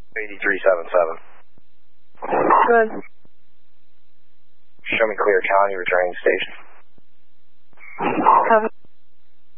8377. Good. Show me clear county, returning station. Copy.